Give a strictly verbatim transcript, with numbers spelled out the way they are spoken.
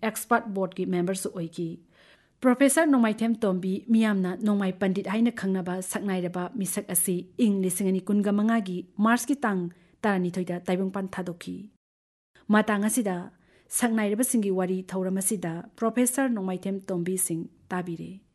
Expert board की members ओइकी professor नोंमाइथेम Tombi मियामना नोंमाइ पंडित हाइना खंगनाबा सकनाइरबा मिसक असि इंग लिसिंगनी कुनगा मंगागी मार्च की तांग तारानिथोइदा ताइबंगपान थादोखी मातांग असिदा सकनाइरबा सिंगी वारी थौरम असिदा प्रोफेसर नोंमाइथेम तोम्बी सिंग ताबिरे।